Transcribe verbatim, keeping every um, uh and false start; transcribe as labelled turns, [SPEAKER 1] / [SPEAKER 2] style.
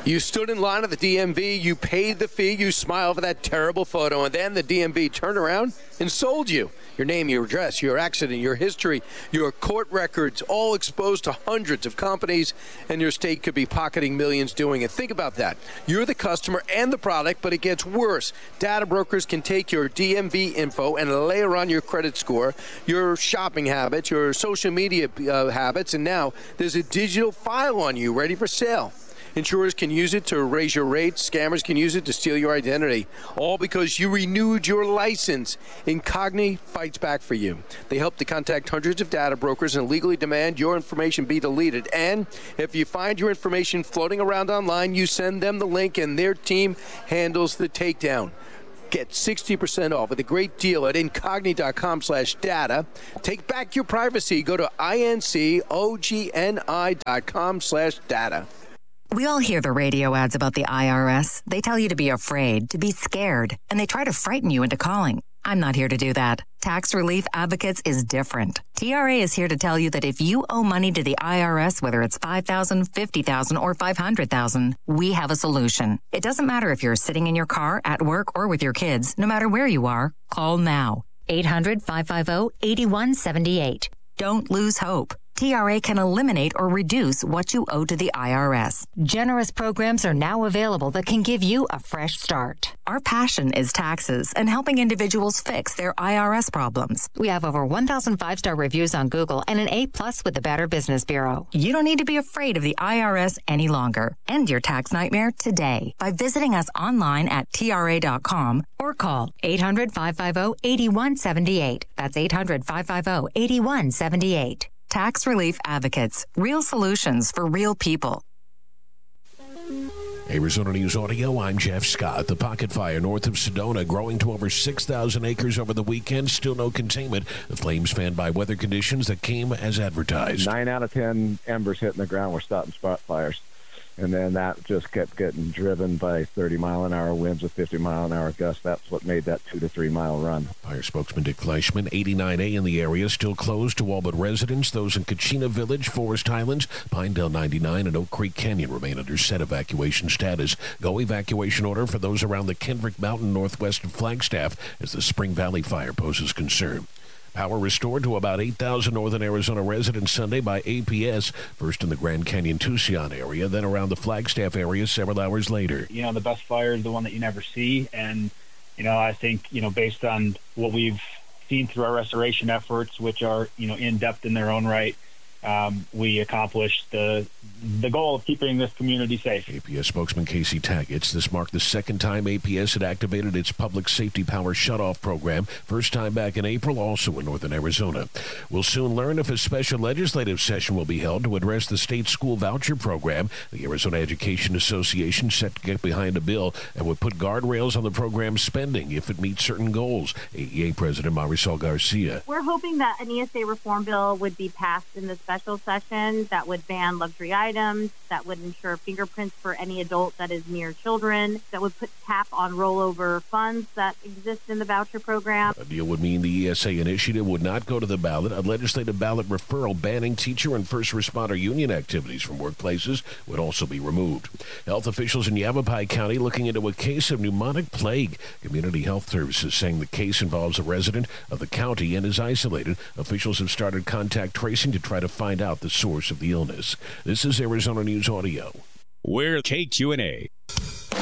[SPEAKER 1] You stood in line at the D M V, you paid the fee, you smiled for that terrible photo, and then the D M V turned around and sold you. Your name, your address, your accident, your history, your court records, all exposed to hundreds of companies, and your state could be pocketing millions doing it. Think about that. You're the customer and the product, but it gets worse. Data brokers can take your D M V info and layer on your credit score, your shopping habits, your social media uh, habits, and now there's a digital file on you ready for sale. Insurers can use it to raise your rates. Scammers can use it to steal your identity. All because you renewed your license. Incogni fights back for you. They help to contact hundreds of data brokers and legally demand your information be deleted. And if you find your information floating around online, you send them the link and their team handles the takedown. Get sixty percent off with a great deal at incogni.com slash data. Take back your privacy. Go to incogni.com slash data.
[SPEAKER 2] We all hear the radio ads about the I R S. They tell you to be afraid, to be scared, and they try to frighten you into calling. I'm not here to do that. Tax Relief Advocates is different. T R A is here to tell you that if you owe money to the I R S, whether it's five thousand dollars, fifty thousand dollars, or five hundred thousand dollars, we have a solution. It doesn't matter if you're sitting in your car, at work, or with your kids. No matter where you are, call now. eight hundred, five five zero, eight one seven eight. Don't lose hope. T R A can eliminate or reduce what you owe to the I R S. Generous programs are now available that can give you a fresh start. Our passion is taxes and helping individuals fix their I R S problems. We have over one thousand five-star reviews on Google and an A plus with the Better Business Bureau. You don't need to be afraid of the I R S any longer. End your tax nightmare today by visiting us online at T R A dot com or call eight hundred, five five zero, eight one seven eight. That's eight hundred, five five zero, eight one seven eight. Tax Relief Advocates. Real solutions for real people.
[SPEAKER 3] Arizona News Audio, I'm Jeff Scott. The pocket fire north of Sedona growing to over six thousand acres over the weekend. Still no containment. The flames fanned by weather conditions that came as advertised.
[SPEAKER 4] Nine out of ten embers hitting the ground were stopping spot fires. And then that just kept getting driven by thirty mile an hour winds with fifty mile an hour gusts. That's what made that two to three mile run.
[SPEAKER 3] Fire spokesman Dick Fleischman, eighty-nine A in the area still closed to all but residents. Those in Kachina Village, Forest Highlands, Pinedale ninety-nine, and Oak Creek Canyon remain under set evacuation status. Go evacuation order for those around the Kendrick Mountain northwest of Flagstaff as the Spring Valley fire poses concern. Power restored to about eight thousand northern Arizona residents Sunday by A P S, first in the Grand Canyon Tucson area, then around the Flagstaff area several hours later.
[SPEAKER 5] You know, the best fire is the one that you never see, and, you know, I think, you know, based on what we've seen through our restoration efforts, which are, you know, in-depth in their own right, um, we accomplished the the goal of keeping this community safe.
[SPEAKER 3] A P S spokesman Casey Taggett. This marked the second time A P S had activated its public safety power shutoff program. First time back in April, also in northern Arizona. We'll soon learn if a special legislative session will be held to address the state school voucher program. The Arizona Education Association set to get behind a bill and would put guardrails on the program's spending if it meets certain goals. A E A President Marisol Garcia.
[SPEAKER 6] We're hoping that an E S A reform bill would be passed in the special session that would ban luxury items, that would ensure fingerprints for any adult that is near children, that would put cap on rollover funds that exist in the voucher program.
[SPEAKER 3] A deal would mean the E S A initiative would not go to the ballot. A legislative ballot referral banning teacher and first responder union activities from workplaces would also be removed. Health officials in Yavapai County looking into a case of pneumonic plague. Community Health Services saying the case involves a resident of the county and is isolated. Officials have started contact tracing to try to find out the source of the illness. This is Arizona News Audio.
[SPEAKER 7] We're K Q and A.